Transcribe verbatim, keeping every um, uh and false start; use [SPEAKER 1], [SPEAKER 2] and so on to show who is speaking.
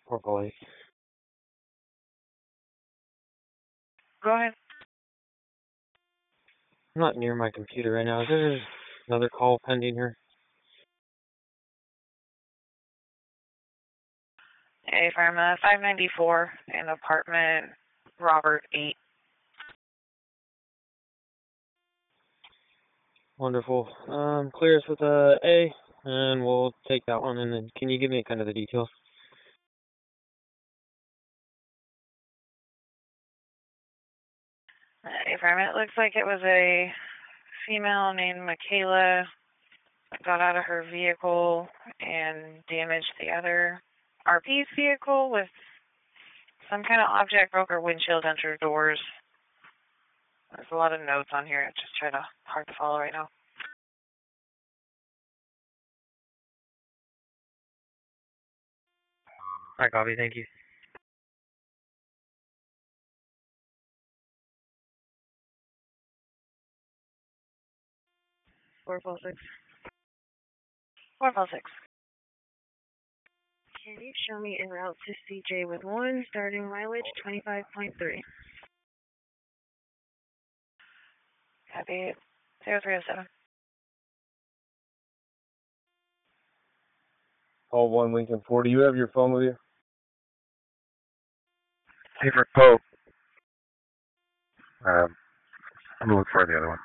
[SPEAKER 1] Hopefully.
[SPEAKER 2] Go ahead.
[SPEAKER 1] I'm not near my computer right now. Is there another call pending here?
[SPEAKER 2] Hey, from uh, five ninety-four in apartment Robert eight.
[SPEAKER 1] Wonderful. Um, clear us with a A, and we'll take that one. And then, can you give me kind of the details?
[SPEAKER 2] Hey, from it looks like it was a female named Michaela that got out of her vehicle and damaged the other R P's vehicle with some kind of object, broke her windshield, entered her doors. There's a lot of notes on here. It's just trying to hard to follow right now.
[SPEAKER 1] I copy. Thank you.
[SPEAKER 2] four four six. four four six. Can you show me en route to C J with one, starting mileage twenty-five point three? Copy. zero three oh seven.
[SPEAKER 3] Hall one, Lincoln four. Do you have your phone with you?
[SPEAKER 4] Hey, for Poe. Um, I'm looking for the other one.